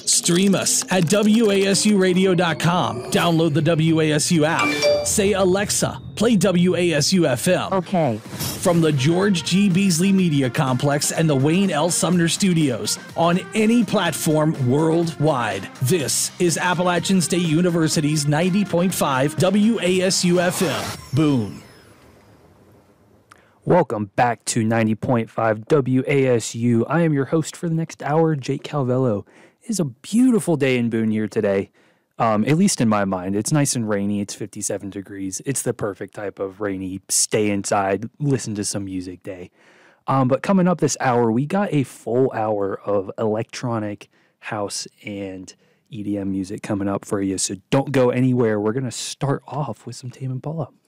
Stream us at WASUradio.com. Download the WASU app. Say, Alexa, play WASU FM. Okay. From the George G. Beasley Media Complex and the Wayne L. Sumner Studios on any platform worldwide. This is Appalachian State University's 90.5 WASU FM. Boom. Welcome back to 90.5 WASU. I am your host for the next hour, Jake Calvello. It is a beautiful day in Boone here today, at least in my mind. It's nice and rainy. It's 57 degrees. It's the perfect type of rainy, stay inside, listen to some music day. But coming up this hour, we got a full hour of electronic house and EDM music coming up for you, so don't go anywhere. We're going to start off with some Tame Impala.